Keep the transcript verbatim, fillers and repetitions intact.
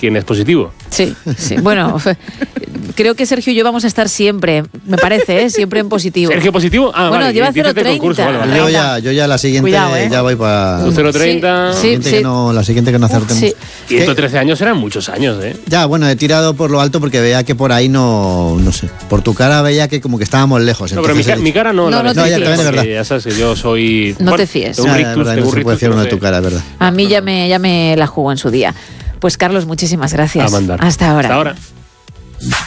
quién es positivo. Sí, sí. Bueno, creo que Sergio y yo vamos a estar siempre, me parece, ¿eh? Siempre en positivo. ¿Sergio positivo? Ah, bueno, vale, lleva cero treinta. Vale, vale. Yo ya, yo ya la siguiente Cuidado, ¿eh? ya voy para... cero treinta. Sí, sí, sí. No, la siguiente que no acertemos. Sí. Y estos trece años eran muchos años, ¿eh? Ya, bueno, he tirado por lo alto porque veía que por ahí no... No sé. Por tu cara veía que como que estábamos lejos. No, pero mi, ca- mi cara no, No, la no te verdad. fíes. No, ya también es verdad. Ya sabes que yo soy... No te fíes. tengo un Ya, es rictus, verdad, tengo no un se puede rictus decir que uno no de tu sé. cara, es verdad. A mí ya me, ya me la jugó en su día. Pues Carlos, muchísimas gracias. A mandar. Hasta ahora. Hasta ahora.